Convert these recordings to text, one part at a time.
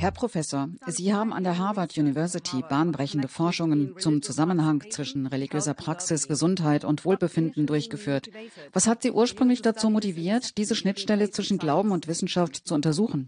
Herr Professor, Sie haben an der Harvard University bahnbrechende Forschungen zum Zusammenhang zwischen religiöser Praxis, Gesundheit und Wohlbefinden durchgeführt. Was hat Sie ursprünglich dazu motiviert, diese Schnittstelle zwischen Glauben und Wissenschaft zu untersuchen?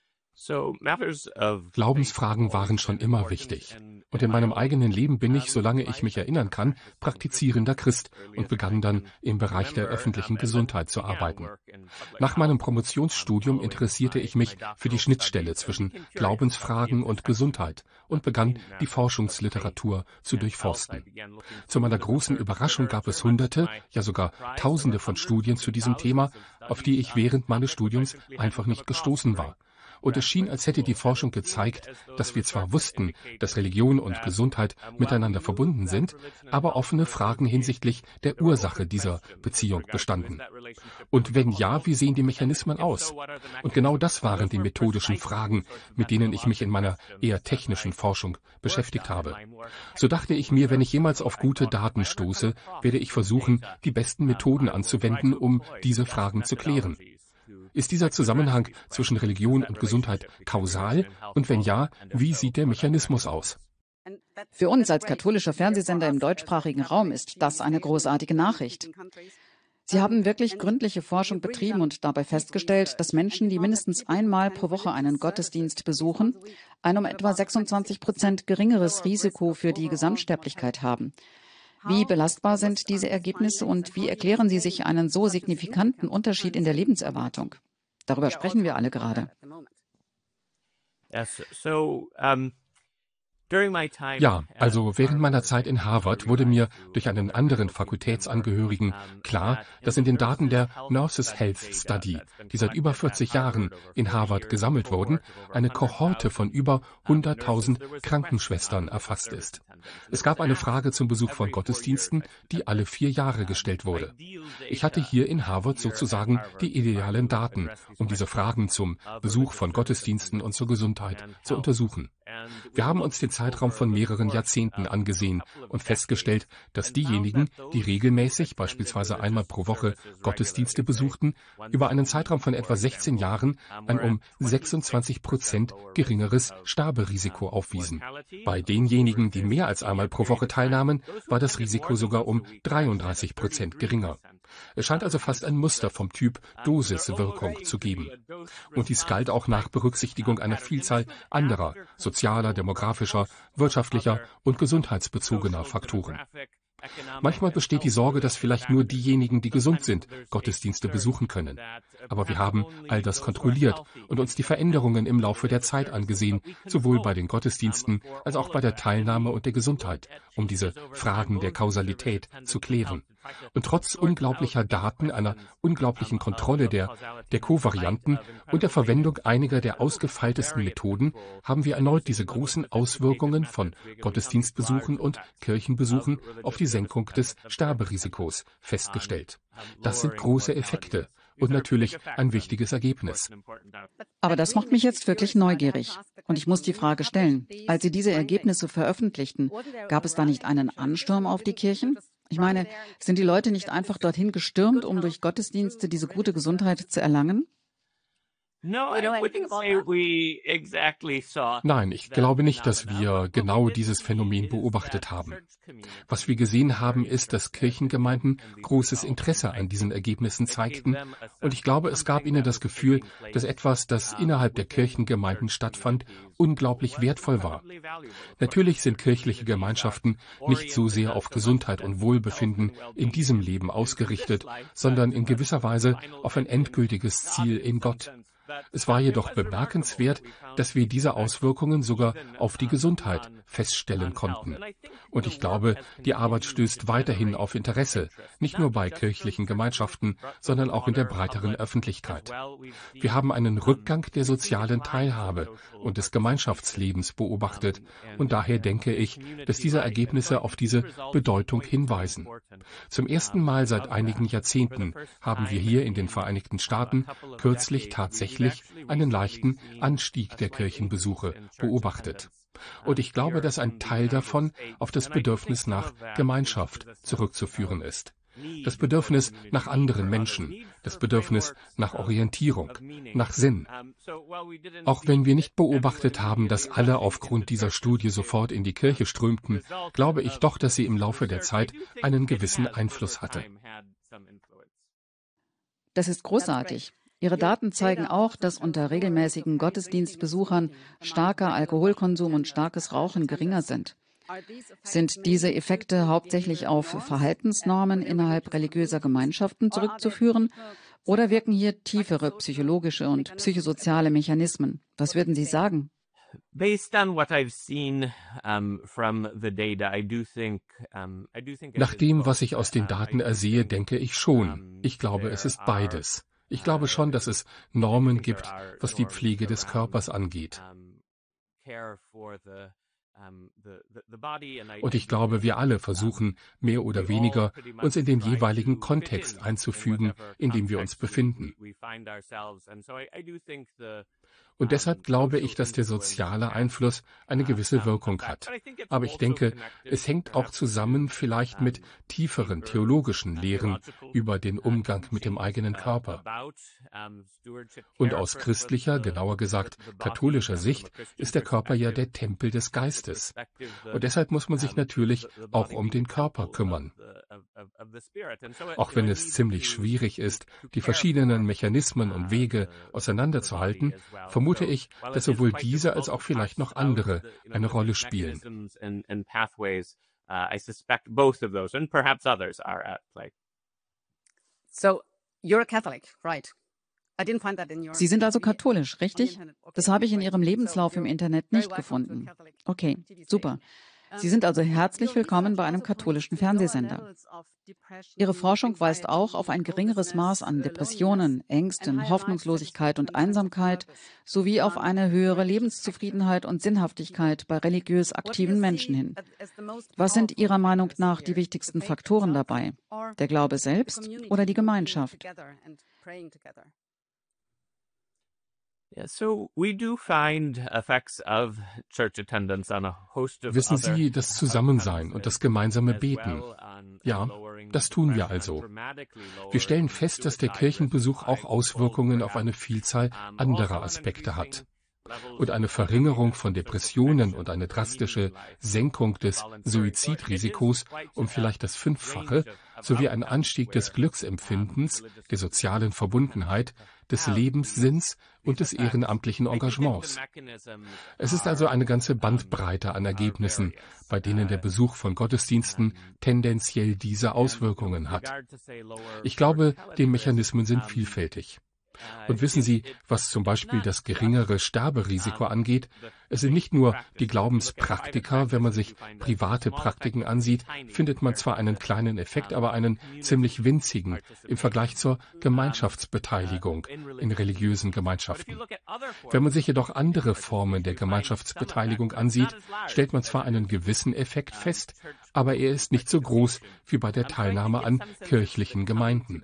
Glaubensfragen waren schon immer wichtig. Und in meinem eigenen Leben bin ich, solange ich mich erinnern kann, praktizierender Christ und begann dann im Bereich der öffentlichen Gesundheit zu arbeiten. Nach meinem Promotionsstudium interessierte ich mich für die Schnittstelle zwischen Glaubensfragen und Gesundheit und begann, die Forschungsliteratur zu durchforsten. Zu meiner großen Überraschung gab es Hunderte, ja sogar Tausende von Studien zu diesem Thema, auf die ich während meines Studiums einfach nicht gestoßen war. Und es schien, als hätte die Forschung gezeigt, dass wir zwar wussten, dass Religion und Gesundheit miteinander verbunden sind, aber offene Fragen hinsichtlich der Ursache dieser Beziehung bestanden. Und wenn ja, wie sehen die Mechanismen aus? Und genau das waren die methodischen Fragen, mit denen ich mich in meiner eher technischen Forschung beschäftigt habe. So dachte ich mir, wenn ich jemals auf gute Daten stoße, werde ich versuchen, die besten Methoden anzuwenden, um diese Fragen zu klären. Ist dieser Zusammenhang zwischen Religion und Gesundheit kausal? Und wenn ja, wie sieht der Mechanismus aus? Für uns als katholischer Fernsehsender im deutschsprachigen Raum ist das eine großartige Nachricht. Sie haben wirklich gründliche Forschung betrieben und dabei festgestellt, dass Menschen, die mindestens einmal pro Woche einen Gottesdienst besuchen, ein um etwa 26% geringeres Risiko für die Gesamtsterblichkeit haben. Wie belastbar sind diese Ergebnisse und wie erklären Sie sich einen so signifikanten Unterschied in der Lebenserwartung? Darüber sprechen wir alle gerade. Ja, also während meiner Zeit in Harvard wurde mir durch einen anderen Fakultätsangehörigen klar, dass in den Daten der Nurses Health Study, die seit über 40 Jahren in Harvard gesammelt wurden, eine Kohorte von über 100.000 Krankenschwestern erfasst ist. Es gab eine Frage zum Besuch von Gottesdiensten, die alle 4 Jahre gestellt wurde. Ich hatte hier in Harvard sozusagen die idealen Daten, um diese Fragen zum Besuch von Gottesdiensten und zur Gesundheit zu untersuchen. Wir haben uns den Zeitraum von mehreren Jahrzehnten angesehen und festgestellt, dass diejenigen, die regelmäßig, beispielsweise einmal pro Woche, Gottesdienste besuchten, über einen Zeitraum von etwa 16 Jahren ein um 26% geringeres Sterberisiko aufwiesen. Bei denjenigen, die mehr als einmal pro Woche teilnahmen, war das Risiko sogar um 33% geringer. Es scheint also fast ein Muster vom Typ Dosiswirkung zu geben. Und dies galt auch nach Berücksichtigung einer Vielzahl anderer sozialer, demografischer, wirtschaftlicher und gesundheitsbezogener Faktoren. Manchmal besteht die Sorge, dass vielleicht nur diejenigen, die gesund sind, Gottesdienste besuchen können. Aber wir haben all das kontrolliert und uns die Veränderungen im Laufe der Zeit angesehen, sowohl bei den Gottesdiensten als auch bei der Teilnahme und der Gesundheit, um diese Fragen der Kausalität zu klären. Und trotz unglaublicher Daten, einer unglaublichen Kontrolle der Kovarianten und der Verwendung einiger der ausgefeiltesten Methoden haben wir erneut diese großen Auswirkungen von Gottesdienstbesuchen und Kirchenbesuchen auf die Senkung des Sterberisikos festgestellt. Das sind große Effekte und natürlich ein wichtiges Ergebnis. Aber das macht mich jetzt wirklich neugierig. Und ich muss die Frage stellen, als Sie diese Ergebnisse veröffentlichten, gab es da nicht einen Ansturm auf die Kirchen? Ich meine, sind die Leute nicht einfach dorthin gestürmt, um durch Gottesdienste diese gute Gesundheit zu erlangen? Nein, ich glaube nicht, dass wir genau dieses Phänomen beobachtet haben. Was wir gesehen haben, ist, dass Kirchengemeinden großes Interesse an diesen Ergebnissen zeigten, und ich glaube, es gab ihnen das Gefühl, dass etwas, das innerhalb der Kirchengemeinden stattfand, unglaublich wertvoll war. Natürlich sind kirchliche Gemeinschaften nicht so sehr auf Gesundheit und Wohlbefinden in diesem Leben ausgerichtet, sondern in gewisser Weise auf ein endgültiges Ziel in Gott. Es war jedoch bemerkenswert, dass wir diese Auswirkungen sogar auf die Gesundheit feststellen konnten. Und ich glaube, die Arbeit stößt weiterhin auf Interesse, nicht nur bei kirchlichen Gemeinschaften, sondern auch in der breiteren Öffentlichkeit. Wir haben einen Rückgang der sozialen Teilhabe und des Gemeinschaftslebens beobachtet, und daher denke ich, dass diese Ergebnisse auf diese Bedeutung hinweisen. Zum ersten Mal seit einigen Jahrzehnten haben wir hier in den Vereinigten Staaten kürzlich tatsächlich einen leichten Anstieg der Kirchenbesuche beobachtet. Und ich glaube, dass ein Teil davon auf das Bedürfnis nach Gemeinschaft zurückzuführen ist. das Bedürfnis nach anderen Menschen, das Bedürfnis nach Orientierung, nach Sinn. Auch wenn wir nicht beobachtet haben, dass alle aufgrund dieser Studie sofort in die Kirche strömten, glaube ich doch, dass sie im Laufe der Zeit einen gewissen Einfluss hatte. Das ist großartig. Ihre Daten zeigen auch, dass unter regelmäßigen Gottesdienstbesuchern starker Alkoholkonsum und starkes Rauchen geringer sind. Sind diese Effekte hauptsächlich auf Verhaltensnormen innerhalb religiöser Gemeinschaften zurückzuführen oder wirken hier tiefere psychologische und psychosoziale Mechanismen? Was würden Sie sagen? Nach dem, was ich aus den Daten ersehe, denke ich schon. Ich glaube, es ist beides. Ich glaube schon, dass es Normen gibt, was die Pflege des Körpers angeht. Und ich glaube, wir alle versuchen, mehr oder weniger uns in den jeweiligen Kontext einzufügen, in dem wir uns befinden. Und deshalb glaube ich, dass der soziale Einfluss eine gewisse Wirkung hat. Aber ich denke, es hängt auch zusammen vielleicht mit tieferen theologischen Lehren über den Umgang mit dem eigenen Körper. Und aus christlicher, genauer gesagt katholischer Sicht, ist der Körper ja der Tempel des Geistes. Und deshalb muss man sich natürlich auch um den Körper kümmern. Auch wenn es ziemlich schwierig ist, die verschiedenen Mechanismen und Wege auseinanderzuhalten, vermute ich, dass sowohl diese als auch vielleicht noch andere eine Rolle spielen. Sie sind also katholisch, richtig? Das habe ich in Ihrem Lebenslauf im Internet nicht gefunden. Okay, super. Sie sind also herzlich willkommen bei einem katholischen Fernsehsender. Ihre Forschung weist auch auf ein geringeres Maß an Depressionen, Ängsten, Hoffnungslosigkeit und Einsamkeit sowie auf eine höhere Lebenszufriedenheit und Sinnhaftigkeit bei religiös aktiven Menschen hin. Was sind Ihrer Meinung nach die wichtigsten Faktoren dabei? Der Glaube selbst oder die Gemeinschaft? Wissen Sie, das Zusammensein und das gemeinsame Beten. Ja, das tun wir also. Wir stellen fest, dass der Kirchenbesuch auch Auswirkungen auf eine Vielzahl anderer Aspekte hat. Und eine Verringerung von Depressionen und eine drastische Senkung des Suizidrisikos um vielleicht das Fünffache sowie ein Anstieg des Glücksempfindens, der sozialen Verbundenheit, des Lebenssinns und des ehrenamtlichen Engagements. Es ist also eine ganze Bandbreite an Ergebnissen, bei denen der Besuch von Gottesdiensten tendenziell diese Auswirkungen hat. Ich glaube, die Mechanismen sind vielfältig. Und wissen Sie, was zum Beispiel das geringere Sterberisiko angeht? Es sind nicht nur die Glaubenspraktiker. Wenn man sich private Praktiken ansieht, findet man zwar einen kleinen Effekt, aber einen ziemlich winzigen im Vergleich zur Gemeinschaftsbeteiligung in religiösen Gemeinschaften. Wenn man sich jedoch andere Formen der Gemeinschaftsbeteiligung ansieht, stellt man zwar einen gewissen Effekt fest, aber er ist nicht so groß wie bei der Teilnahme an kirchlichen Gemeinden.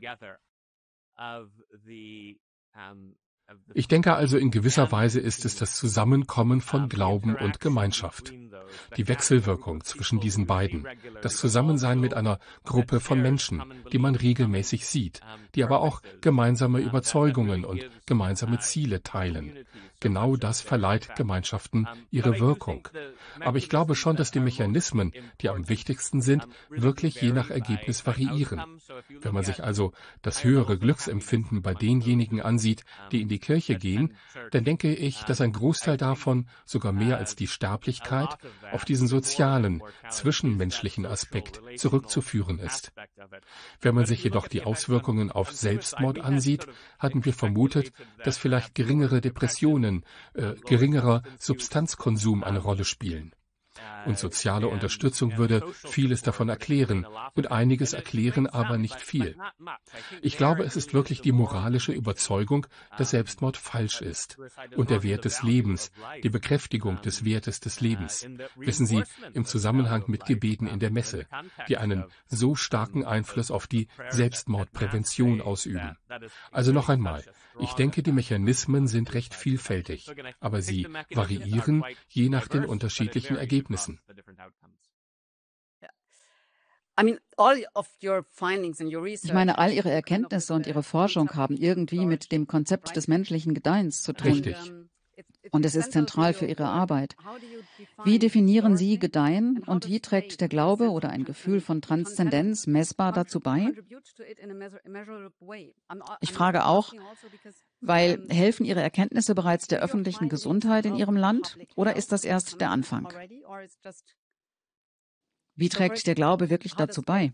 Ich denke also, in gewisser Weise ist es das Zusammenkommen von Glauben und Gemeinschaft. Die Wechselwirkung zwischen diesen beiden, das Zusammensein mit einer Gruppe von Menschen, die man regelmäßig sieht, die aber auch gemeinsame Überzeugungen und gemeinsame Ziele teilen. Genau das verleiht Gemeinschaften ihre Wirkung. Aber ich glaube schon, dass die Mechanismen, die am wichtigsten sind, wirklich je nach Ergebnis variieren. Wenn man sich also das höhere Glücksempfinden bei denjenigen ansieht, die in die Kirche gehen, dann denke ich, dass ein Großteil davon, sogar mehr als die Sterblichkeit, auf diesen sozialen, zwischenmenschlichen Aspekt zurückzuführen ist. Wenn man sich jedoch die Auswirkungen auf Selbstmord ansieht, hatten wir vermutet, dass vielleicht geringere Depressionen, geringerer Substanzkonsum eine Rolle spielen. Und soziale Unterstützung würde vieles davon erklären und einiges erklären, aber nicht viel. Ich glaube, es ist wirklich die moralische Überzeugung, dass Selbstmord falsch ist und der Wert des Lebens, die Bekräftigung des Wertes des Lebens. Wissen Sie, im Zusammenhang mit Gebeten in der Messe, die einen so starken Einfluss auf die Selbstmordprävention ausüben. Also noch einmal, ich denke, die Mechanismen sind recht vielfältig, aber sie variieren je nach den unterschiedlichen Ergebnissen. Ich meine, all Ihre Erkenntnisse und Ihre Forschung haben irgendwie mit dem Konzept des menschlichen Gedeihens zu tun. Richtig. Und es ist zentral für Ihre Arbeit. Wie definieren Sie Gedeihen und wie trägt der Glaube oder ein Gefühl von Transzendenz messbar dazu bei? Ich frage auch, weil helfen Ihre Erkenntnisse bereits der öffentlichen Gesundheit in Ihrem Land oder ist das erst der Anfang? Wie trägt der Glaube wirklich dazu bei?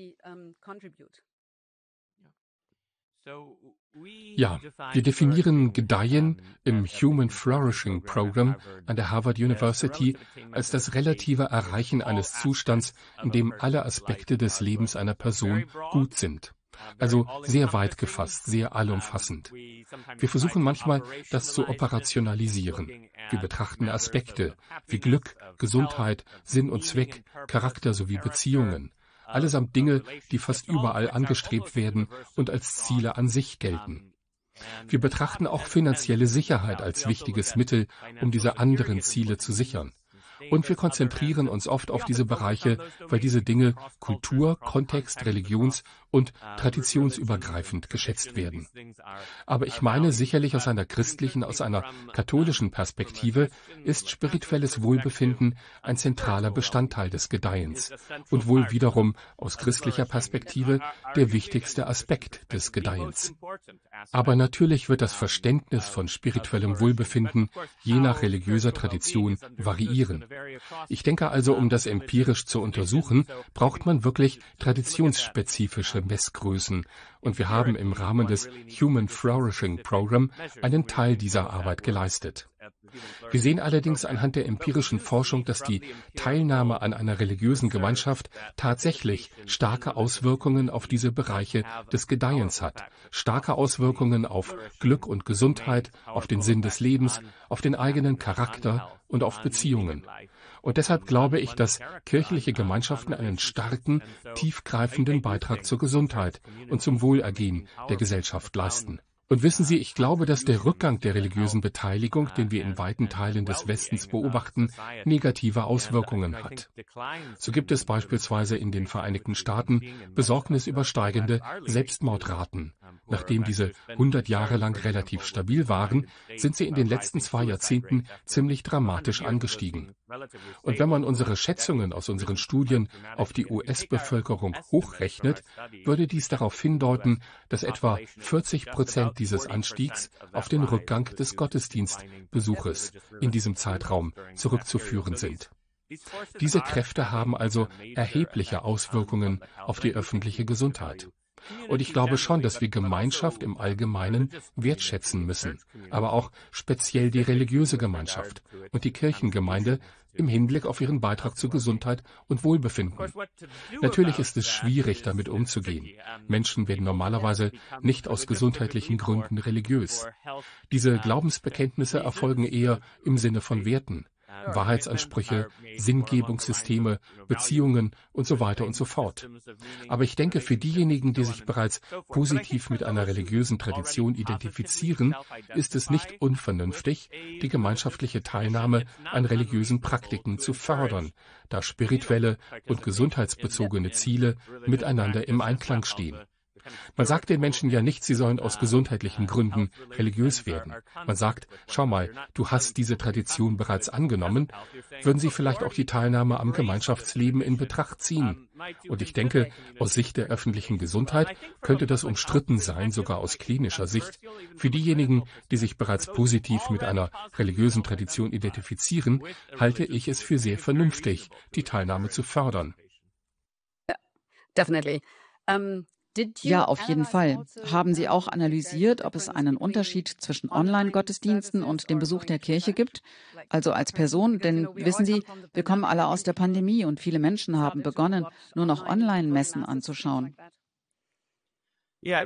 Ja, wir definieren Gedeihen im Human Flourishing Program an der Harvard University als das relative Erreichen eines Zustands, in dem alle Aspekte des Lebens einer Person gut sind. Also sehr weit gefasst, sehr allumfassend. Wir versuchen manchmal, das zu operationalisieren. Wir betrachten Aspekte wie Glück, Gesundheit, Sinn und Zweck, Charakter sowie Beziehungen. Allesamt Dinge, die fast überall angestrebt werden und als Ziele an sich gelten. Wir betrachten auch finanzielle Sicherheit als wichtiges Mittel, um diese anderen Ziele zu sichern. Und wir konzentrieren uns oft auf diese Bereiche, weil diese Dinge kultur-, kontext-, religions- und traditionsübergreifend geschätzt werden. Aber ich meine, sicherlich aus einer christlichen, aus einer katholischen Perspektive ist spirituelles Wohlbefinden ein zentraler Bestandteil des Gedeihens und wohl wiederum aus christlicher Perspektive der wichtigste Aspekt des Gedeihens. Aber natürlich wird das Verständnis von spirituellem Wohlbefinden je nach religiöser Tradition variieren. Ich denke also, um das empirisch zu untersuchen, braucht man wirklich traditionsspezifische Messgrößen. Und wir haben im Rahmen des Human Flourishing Program einen Teil dieser Arbeit geleistet. Wir sehen allerdings anhand der empirischen Forschung, dass die Teilnahme an einer religiösen Gemeinschaft tatsächlich starke Auswirkungen auf diese Bereiche des Gedeihens hat. Starke Auswirkungen auf Glück und Gesundheit, auf den Sinn des Lebens, auf den eigenen Charakter und auf Beziehungen. Und deshalb glaube ich, dass kirchliche Gemeinschaften einen starken, tiefgreifenden Beitrag zur Gesundheit und zum Wohlergehen der Gesellschaft leisten. Und wissen Sie, ich glaube, dass der Rückgang der religiösen Beteiligung, den wir in weiten Teilen des Westens beobachten, negative Auswirkungen hat. So gibt es beispielsweise in den Vereinigten Staaten besorgnisübersteigende Selbstmordraten. Nachdem diese 100 Jahre lang relativ stabil waren, sind sie in den letzten 2 Jahrzehnten ziemlich dramatisch angestiegen. Und wenn man unsere Schätzungen aus unseren Studien auf die US-Bevölkerung hochrechnet, würde dies darauf hindeuten, dass etwa 40% dieses Anstiegs auf den Rückgang des Gottesdienstbesuches in diesem Zeitraum zurückzuführen sind. Diese Kräfte haben also erhebliche Auswirkungen auf die öffentliche Gesundheit. Und ich glaube schon, dass wir Gemeinschaft im Allgemeinen wertschätzen müssen, aber auch speziell die religiöse Gemeinschaft und die Kirchengemeinde im Hinblick auf ihren Beitrag zur Gesundheit und Wohlbefinden. Natürlich ist es schwierig, damit umzugehen. Menschen werden normalerweise nicht aus gesundheitlichen Gründen religiös. Diese Glaubensbekenntnisse erfolgen eher im Sinne von Werten. Wahrheitsansprüche, Sinngebungssysteme, Beziehungen und so weiter und so fort. Aber ich denke, für diejenigen, die sich bereits positiv mit einer religiösen Tradition identifizieren, ist es nicht unvernünftig, die gemeinschaftliche Teilnahme an religiösen Praktiken zu fördern, da spirituelle und gesundheitsbezogene Ziele miteinander im Einklang stehen. Man sagt den Menschen ja nicht, sie sollen aus gesundheitlichen Gründen religiös werden. Man sagt, schau mal, du hast diese Tradition bereits angenommen, würden sie vielleicht auch die Teilnahme am Gemeinschaftsleben in Betracht ziehen. Und ich denke, aus Sicht der öffentlichen Gesundheit könnte das umstritten sein, sogar aus klinischer Sicht. Für diejenigen, die sich bereits positiv mit einer religiösen Tradition identifizieren, halte ich es für sehr vernünftig, die Teilnahme zu fördern. Definitely. Ja, auf jeden Fall. Haben Sie auch analysiert, ob es einen Unterschied zwischen Online-Gottesdiensten und dem Besuch der Kirche gibt? Also als Person, denn wissen Sie, wir kommen alle aus der Pandemie und viele Menschen haben begonnen, nur noch Online-Messen anzuschauen. Ja,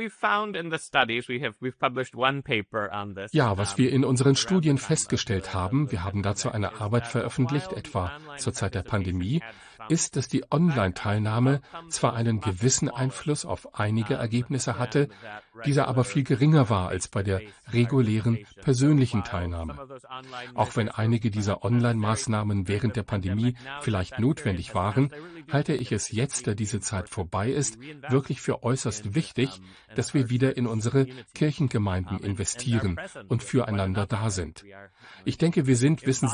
was wir in unseren Studien festgestellt haben, wir haben dazu eine Arbeit veröffentlicht, etwa zur Zeit der Pandemie, ist, dass die Online-Teilnahme zwar einen gewissen Einfluss auf einige Ergebnisse hatte, dieser aber viel geringer war als bei der regulären persönlichen Teilnahme. Auch wenn einige dieser Online-Maßnahmen während der Pandemie vielleicht notwendig waren, halte ich es jetzt, da diese Zeit vorbei ist, wirklich für äußerst wichtig, dass wir wieder in unsere Kirchengemeinden investieren und füreinander da sind. Ich denke, wir sind, wissen